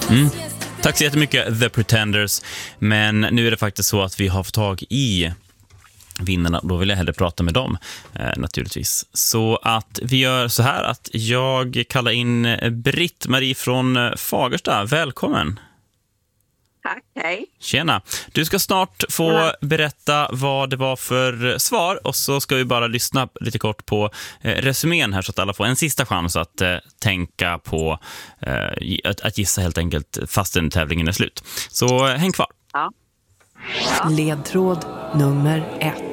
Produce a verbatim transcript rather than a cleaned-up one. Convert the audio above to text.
Mm. Tack så jättemycket The Pretenders. Men nu är det faktiskt så att vi har fått tag i vinnarna. Då vill jag hellre prata med dem eh, naturligtvis. Så att vi gör så här att jag kallar in Britt-Marie från Fagersta. Välkommen. Tack, hej. Tjena. Du ska snart få Tjena. berätta vad det var för svar och så ska vi bara lyssna lite kort på eh, resumén här så att alla får en sista chans att eh, tänka på eh, att, att gissa helt enkelt fastän tävlingen är slut. Så häng kvar. Ja. Ledtråd nummer ett.